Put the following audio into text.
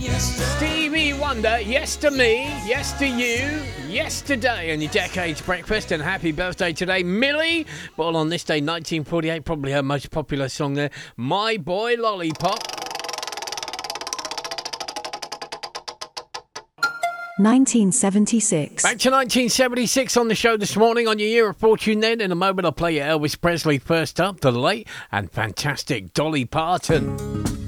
Stevie Wonder, yes to me, yes to you, yesterday on your Decades Breakfast, and happy birthday today, Millie. Born on this day, 1948, probably her most popular song there, My Boy Lollipop. 1976. Back to 1976 on the show this morning on your Year of Fortune then. In a moment, I'll play you Elvis Presley first up, the late and fantastic Dolly Parton.